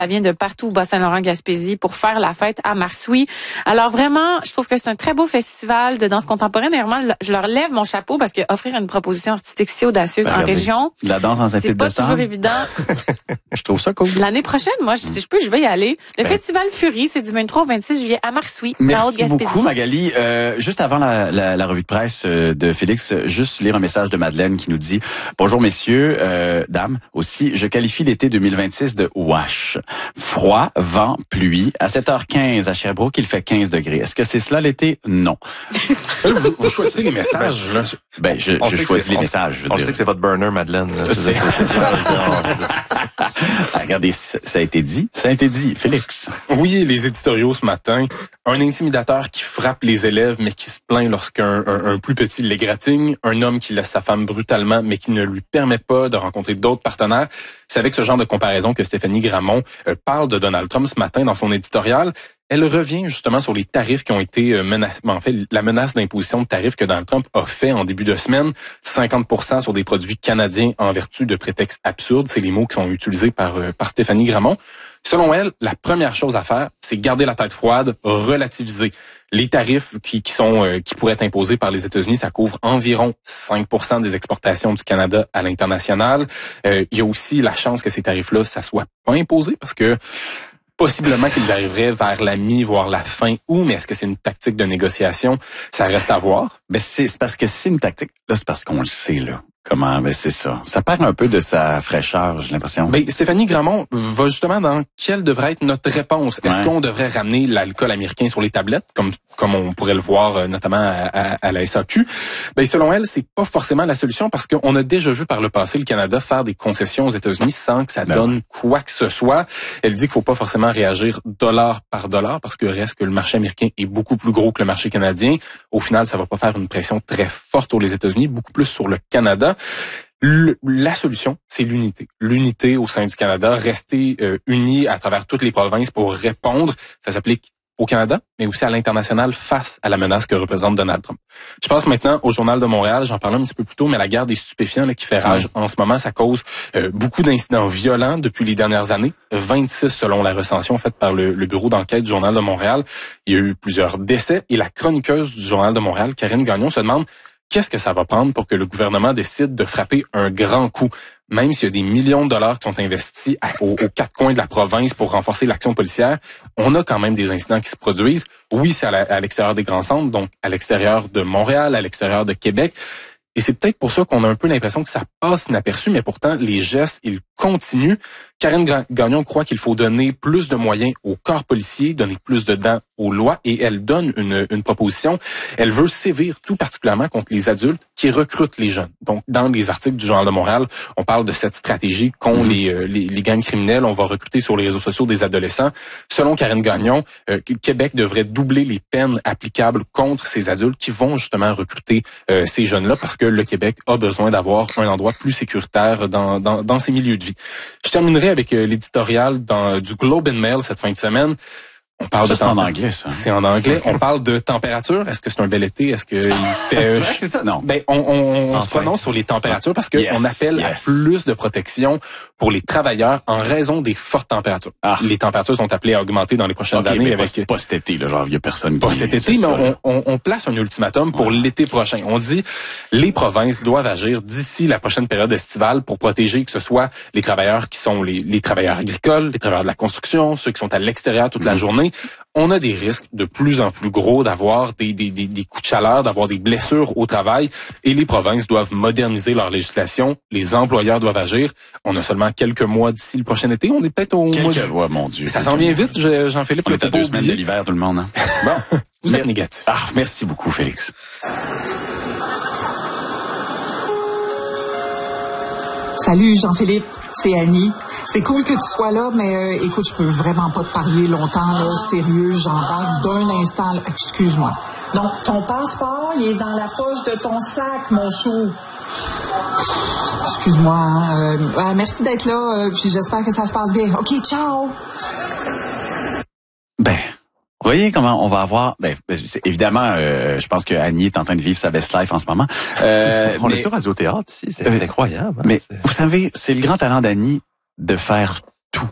Ça vient de partout au Bas-Saint-Laurent-Gaspésie pour faire la fête à Marsoui. Alors vraiment, je trouve que c'est un très beau festival de danse contemporaine. Et vraiment, je leur lève mon chapeau parce que offrir une proposition artistique si audacieuse en région, la danse en c'est pas toujours évident. Je trouve ça cool. L'année prochaine, moi, si je peux, je vais y aller. Le Festival Fury, c'est du 23 au 26 juillet à Marsoui, en Haute-Gaspésie. Merci beaucoup, Magali. Juste avant la revue de presse de Félix, juste lire un message de Madeleine qui nous dit « Bonjour messieurs, dames aussi, je qualifie l'été 2026 de wash. Froid, vent, pluie. À 7h15 à Sherbrooke, il fait 15 degrés. Est-ce que c'est cela l'été? Non. » Vous choisissez les messages, là. Ben, je choisis les messages, je veux on dire. sait que c'est votre burner, Madeleine. Regardez, ça a été dit. Ça a été dit. Félix. Oui, les éditoriaux ce matin. Un intimidateur qui frappe les élèves, mais qui se plaint lorsqu'un un plus petit l'égratigne. Un homme qui laisse sa femme brutalement, mais qui ne lui permet pas de rencontrer d'autres partenaires. C'est avec ce genre de comparaison que Stéphanie Gramont parle de Donald Trump ce matin dans son éditorial. Elle revient justement sur les tarifs qui ont été la menace d'imposition de tarifs que Donald Trump a fait en début de semaine. 50% sur des produits canadiens en vertu de prétextes absurdes. C'est les mots qui sont utilisés par Stéphanie Gramont. Selon elle, la première chose à faire, c'est garder la tête froide, relativiser. Les tarifs qui pourraient être imposés par les États-Unis, ça couvre environ 5% des exportations du Canada à l'international. Il y a aussi la chance que ces tarifs-là, ça soit pas imposé parce que possiblement qu'ils arriveraient vers la mi, voire la fin août, mais est-ce que c'est une tactique de négociation? Ça reste à voir. Ben c'est parce que c'est une tactique. Là, c'est parce qu'on le sait, là. Comment? Ben c'est ça. Ça perd un peu de sa fraîcheur, j'ai l'impression. Ben, Stéphanie Gramont va justement dans quelle devrait être notre réponse. Est-ce qu'on devrait ramener l'alcool américain sur les tablettes, comme on pourrait le voir notamment à la SAQ? Ben, selon elle, c'est pas forcément la solution parce qu'on a déjà vu par le passé le Canada faire des concessions aux États-Unis sans que ça donne quoi que ce soit. Elle dit qu'il faut pas forcément réagir dollar par dollar parce que reste que le marché américain est beaucoup plus gros que le marché canadien. Au final, ça va pas faire une pression très forte sur les États-Unis, beaucoup plus sur le Canada. La solution, c'est l'unité. L'unité au sein du Canada, rester unis à travers toutes les provinces pour répondre. Ça s'applique au Canada, mais aussi à l'international face à la menace que représente Donald Trump. Je pense maintenant au Journal de Montréal, j'en parlais un petit peu plus tôt, mais la guerre des stupéfiants là, qui fait rage en ce moment, ça cause beaucoup d'incidents violents depuis les dernières années. 26 selon la recension faite par le bureau d'enquête du Journal de Montréal. Il y a eu plusieurs décès et la chroniqueuse du Journal de Montréal, Karine Gagnon, se demande qu'est-ce que ça va prendre pour que le gouvernement décide de frapper un grand coup, même s'il y a des millions de dollars qui sont investis aux quatre coins de la province pour renforcer l'action policière. On a quand même des incidents qui se produisent. Oui, c'est à l'extérieur des grands centres, donc à l'extérieur de Montréal, à l'extérieur de Québec. Et c'est peut-être pour ça qu'on a un peu l'impression que ça passe inaperçu, mais pourtant, les gestes, ils continuent. Karine Gagnon croit qu'il faut donner plus de moyens au corps policier, donner plus de dents aux lois, et elle donne une proposition. Elle veut sévir tout particulièrement contre les adultes qui recrutent les jeunes. Donc, dans les articles du Journal de Montréal, on parle de cette stratégie qu'ont les gangs criminels. On va recruter sur les réseaux sociaux des adolescents. Selon Karine Gagnon, Québec devrait doubler les peines applicables contre ces adultes qui vont justement recruter ces jeunes-là parce que le Québec a besoin d'avoir un endroit plus sécuritaire dans ces milieux de vie. Je terminerai avec l'éditorial du Globe and Mail cette fin de semaine. On parle ça, c'est en anglais, ça. C'est en anglais. On parle de température. Est-ce que c'est un bel été? Est-ce que il fait... C'est vrai que c'est ça? Non. Ben, on se prononce sur les températures parce que on appelle à plus de protection pour les travailleurs en raison des fortes températures. Les températures sont appelées à augmenter dans les prochaines années. Mais pas cet été, là. Genre, il y a personne pas cet été, mais on place un ultimatum pour l'été prochain. On dit, les provinces doivent agir d'ici la prochaine période estivale pour protéger que ce soit les travailleurs qui sont les travailleurs agricoles, les travailleurs de la construction, ceux qui sont à l'extérieur toute la journée. On a des risques de plus en plus gros d'avoir des coups de chaleur, d'avoir des blessures au travail et les provinces doivent moderniser leur législation. Les employeurs doivent agir. On a seulement quelques mois d'ici le prochain été. On est peut-être au mois mon Dieu. Ça s'en vient vite, Jean-Philippe. On est à 2 semaines de l'hiver, tout le monde. Hein? Bon, vous êtes négatif. Merci beaucoup, Félix. Salut Jean-Philippe, c'est Annie. C'est cool que tu sois là, mais écoute, je peux vraiment pas te parier longtemps, là. Sérieux, j'embarque d'un instant. Là. Excuse-moi. Donc, ton passeport, il est dans la poche de ton sac, mon chou. Excuse-moi. Hein. Merci d'être là, puis j'espère que ça se passe bien. OK, ciao! Vous voyez comment on va avoir... évidemment, je pense que Annie est en train de vivre sa best life en ce moment. On est sur Radio-Théâtre ici, c'est incroyable. Hein, mais vous savez, c'est le grand talent d'Annie de faire tout.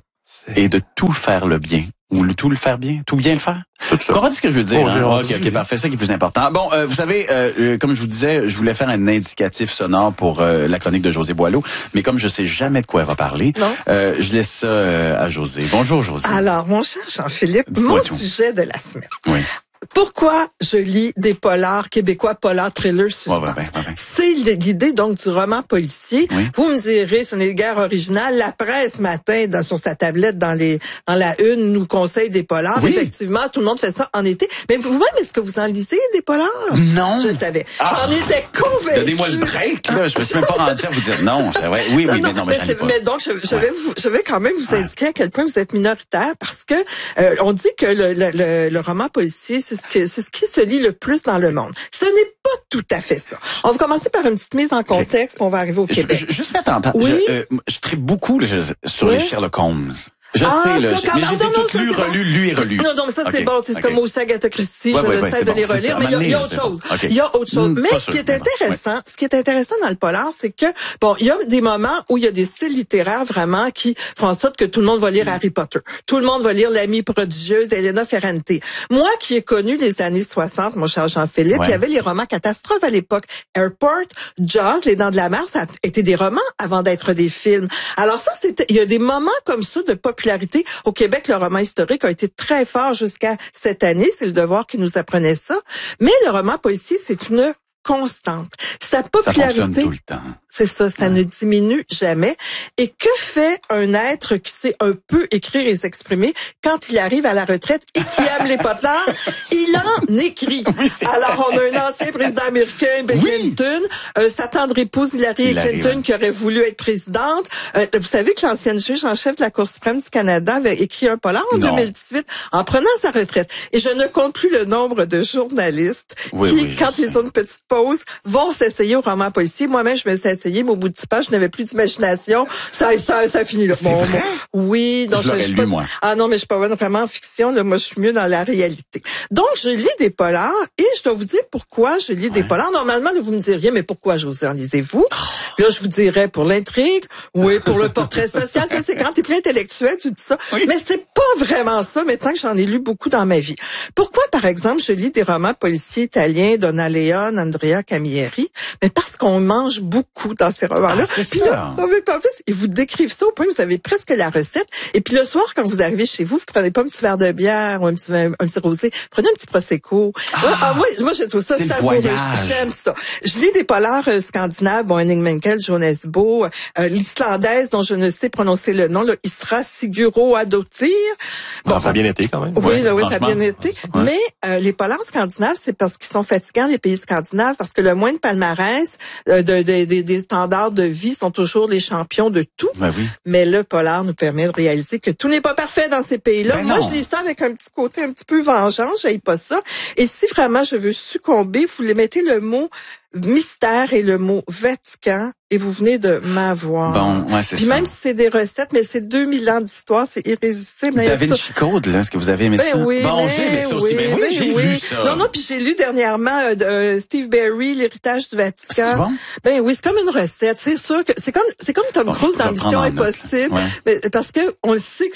et de tout faire le bien. Ou tout le faire bien, tout bien le faire. Tout ça. Tu comprends ce que je veux dire? Ok, parfait, c'est ça qui est plus important. Bon, vous savez, comme je vous disais, je voulais faire un indicatif sonore pour la chronique de Josée Boileau, mais comme je sais jamais de quoi elle va parler, je laisse ça à Josée. Bonjour Josée. Alors, mon cher Jean-Philippe, mon sujet de la semaine. Oui. Pourquoi je lis des polars québécois, polars, thrillers, suspense? C'est l'idée donc du roman policier. Oui. Vous me direz, ce n'est guère original. La presse, ce matin, sur sa tablette, dans la une, nous conseille des polars. Oui. Effectivement, tout le monde fait ça en été. Mais vous-même, est-ce que vous en lisez des polars? Non. Je le savais. J'en étais convaincue. Donnez-moi le break, là. Je me suis même pas rendu à vous dire non. Oui, mais non, mais j'en ai pas. Mais donc, je vais quand même vous indiquer à quel point vous êtes minoritaire parce que, on dit que le roman policier, c'est ce qui se lit le plus dans le monde. Ce n'est pas tout à fait ça. On va commencer par une petite mise en contexte, puis on va arriver au Québec. Juste mettre en place. Je tripe beaucoup sur les Sherlock Holmes. Je sais, là, mais je les ai toutes lu et relu. Non, mais ça, c'est bon. C'est comme aussi Agatha Christie. J'essaie de les relire, mais il y a autre chose. Il y a autre chose. Mais ce qui est intéressant dans le polar, c'est que, bon, il y a des moments où il y a des styles littéraires vraiment qui font en sorte que tout le monde va lire Harry Potter. Tout le monde va lire L'Amie prodigieuse, Elena Ferrante. Moi, qui ai connu les années 60, mon cher Jean-Philippe, il y avait les romans catastrophes à l'époque. Airport, Jaws, Les Dents de la Mer, ça a été des romans avant d'être des films. Alors ça, il y a des moments comme ça de popularité. Au Québec, le roman historique a été très fort jusqu'à cette année. C'est Le Devoir qui nous apprenait ça. Mais le roman policier, c'est une constante. Sa popularité, ça fonctionne tout le temps. C'est ça ne diminue jamais. Et que fait un être qui sait un peu écrire et s'exprimer quand il arrive à la retraite et qui aime les polars? Il en écrit. Oui, alors, on a un ancien président américain, Bill Clinton, sa tendre épouse Hillary Clinton qui aurait voulu être présidente. Vous savez que l'ancienne juge en chef de la Cour suprême du Canada avait écrit un polar en 2018 en prenant sa retraite. Et je ne compte plus le nombre de journalistes qui, quand ils ont une petite pause, vont s'essayer au roman policier. Moi-même, je me suis essayé, mais au bout de 10 pages, je n'avais plus d'imagination. Ça finit là. C'est vrai? Oui. Donc, je l'aurais lu, moi. Ah non, mais je suis pas vraiment en fiction. Là. Moi, je suis mieux dans la réalité. Donc, je lis des polars et je dois vous dire pourquoi je lis des polars. Normalement, là, vous me diriez, mais pourquoi, Josée, en lisez-vous? Là, je vous dirais pour l'intrigue, pour le portrait social. Ça, c'est quand t'es plus intellectuel, tu dis ça. Oui. Mais c'est pas vraiment ça, maintenant que j'en ai lu beaucoup dans ma vie. Pourquoi, par exemple, je lis des romans policiers italiens, Donna Leon, Andrea Camilleri? Mais parce qu'on mange beaucoup dans ces romans-là. Puis là, ils vous décrivent ça au point où vous avez presque la recette. Et puis le soir, quand vous arrivez chez vous, vous prenez pas un petit verre de bière ou un petit rosé, prenez un petit prosecco. Moi, je trouve ça savoureux. J'aime ça. Je lis des polars scandinaves, Henning Mankell, Jonas Bo, l'islandaise dont je ne sais prononcer le nom, là, Isra Sigurðardóttir. Bon, ça a bien été quand même. Oui, ça a bien été. Ouais. Mais les polars scandinaves, c'est parce qu'ils sont fatigants, les pays scandinaves, parce que le moins de palmarès, des standards de vie sont toujours les champions de tout. Ben oui. Mais le polar nous permet de réaliser que tout n'est pas parfait dans ces pays-là. Ben moi, je lis ça avec un petit côté un petit peu vengeance, j'aime pas ça. Et si vraiment je veux succomber, vous les mettez le mot mystère et le mot Vatican et vous venez de m'avoir. Bon, ouais, c'est puis ça. Même si c'est des recettes, mais c'est 2000 ans d'histoire, c'est irrésistible. Da Vinci Code, là, est-ce que vous avez aimé ça? Oui, bon, j'ai aimé ça aussi. Ben oui, j'ai lu ça. Non, puis j'ai lu dernièrement Steve Berry, L'héritage du Vatican. C'est bon? Ben oui, c'est comme une recette. C'est sûr que c'est comme Tom Cruise dans Mission Impossible, mais parce que on le sait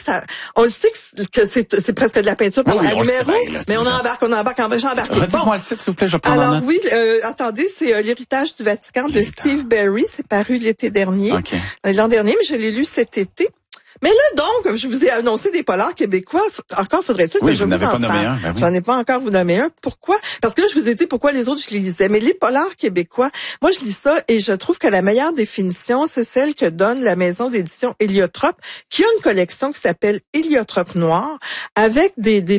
que c'est presque de la peinture pour la numéro, mais on embarque, j'embarque. Redites-moi le titre, s'il vous plaît, je vais prendre en note. Alors oui, attendez, c'est L'héritage du Vatican de Steve Berry. C'est paru l'été dernier, l'an dernier, mais je l'ai lu cet été. Mais là, donc, je vous ai annoncé des polars québécois. Encore faudrait-il que je vous en parle. J'en ai pas encore vous nommer un. Pourquoi? Parce que là, je vous ai dit pourquoi les autres, je les lisais. Mais les polars québécois, moi, je lis ça et je trouve que la meilleure définition, c'est celle que donne la maison d'édition Héliotrope, qui a une collection qui s'appelle Héliotrope Noir, avec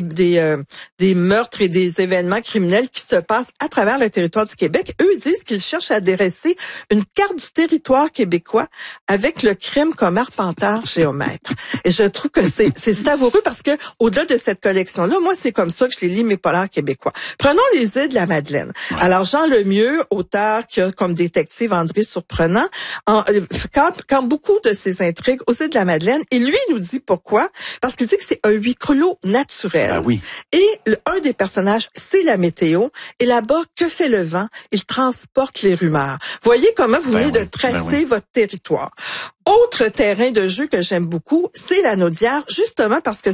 des meurtres et des événements criminels qui se passent à travers le territoire du Québec. Eux, ils disent qu'ils cherchent à dresser une carte du territoire québécois avec le crime comme arpenteur géomètre. Et je trouve que c'est savoureux parce que au-delà de cette collection-là, moi, c'est comme ça que je les lis, mes polars québécois. Prenons les îles de la Madeleine. Ouais. Alors, Jean Lemieux, auteur qui a comme détective André Surprenant, quand beaucoup de ses intrigues aux îles de la Madeleine, et lui nous dit pourquoi. Parce qu'il dit que c'est un huis clos naturel. Ah oui. Et un des personnages, c'est la météo. Et là-bas, que fait le vent? Il transporte les rumeurs. Voyez comment vous venez de tracer votre territoire. Autre terrain de jeu que j'aime beaucoup, c'est la Naudière, justement parce que